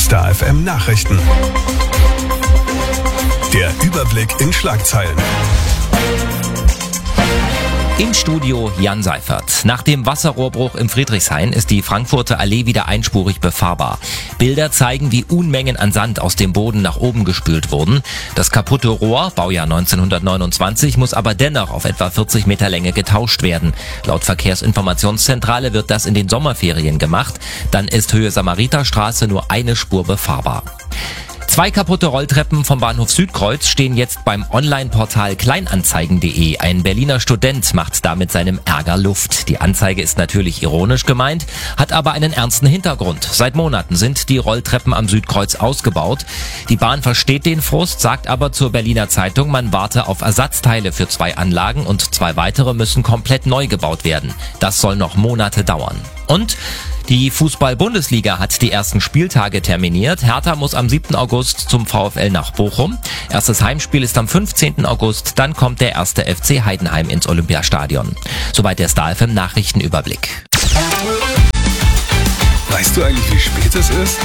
Star FM Nachrichten. Der Überblick in Schlagzeilen. Im Studio Jan Seifert. Nach dem Wasserrohrbruch im Friedrichshain ist die Frankfurter Allee wieder einspurig befahrbar. Bilder zeigen, wie Unmengen an Sand aus dem Boden nach oben gespült wurden. Das kaputte Rohr, Baujahr 1929, muss aber dennoch auf etwa 40 Meter Länge getauscht werden. Laut Verkehrsinformationszentrale wird das in den Sommerferien gemacht. Dann ist Höhe Samariterstraße nur eine Spur befahrbar. 2 kaputte Rolltreppen vom Bahnhof Südkreuz stehen jetzt beim Online-Portal kleinanzeigen.de. Ein Berliner Student macht damit seinem Ärger Luft. Die Anzeige ist natürlich ironisch gemeint, hat aber einen ernsten Hintergrund. Seit Monaten sind die Rolltreppen am Südkreuz ausgebaut. Die Bahn versteht den Frust, sagt aber zur Berliner Zeitung, man warte auf Ersatzteile für 2 Anlagen und 2 weitere müssen komplett neu gebaut werden. Das soll noch Monate dauern. Und die Fußball-Bundesliga hat die ersten Spieltage terminiert. Hertha muss am 7. August zum VfL nach Bochum. Erstes Heimspiel ist am 15. August. Dann kommt der erste FC Heidenheim ins Olympiastadion. Soweit der Star FM Nachrichtenüberblick. Weißt du eigentlich, wie spät es ist?